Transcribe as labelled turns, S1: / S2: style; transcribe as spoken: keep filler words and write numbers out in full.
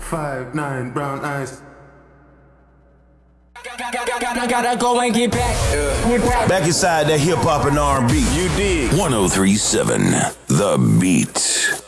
S1: Five, nine, brown eyes.
S2: I gotta go and get back.
S3: Yeah. Back inside that hip hop and R and B.
S4: You dig.
S5: one oh three point seven The Beat.